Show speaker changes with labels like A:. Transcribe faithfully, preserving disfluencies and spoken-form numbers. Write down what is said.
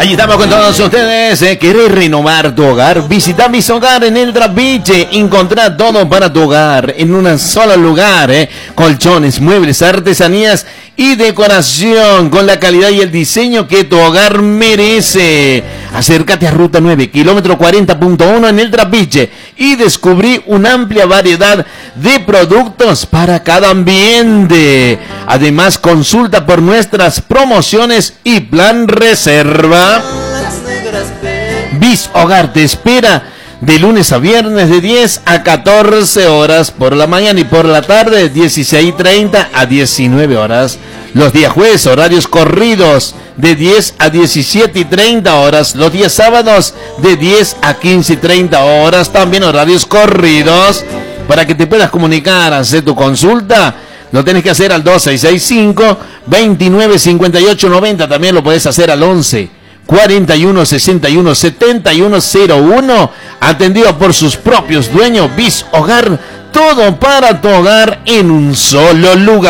A: Allí estamos con todos ustedes. ¿eh? ¿Querés renovar tu hogar? Visita Bis Hogar en el Trapiche. Encontrá todo para tu hogar en un solo lugar. ¿eh? Colchones, muebles, artesanías y decoración con la calidad y el diseño que tu hogar merece. Acércate a Ruta nueve, kilómetro cuarenta punto uno en el Trapiche y descubrí una amplia variedad de productos para cada ambiente. Además, consulta por nuestras promociones y plan reserva. Bis Hogar te espera de lunes a viernes de diez a catorce horas por la mañana y por la tarde de dieciséis treinta a diecinueve horas. Los días jueves, horarios corridos de diez a diecisiete y treinta horas. Los días sábados de diez a quince y treinta horas. También horarios corridos. Para que te puedas comunicar, hacer tu consulta, lo tenés que hacer al dos seis seis cinco, veintinueve cincuenta y ocho noventa. También lo podés hacer al once, cuarenta y uno, sesenta y uno, setenta y uno cero uno. Atendido por sus propios dueños. Bis Hogar, todo para tu hogar en un solo lugar.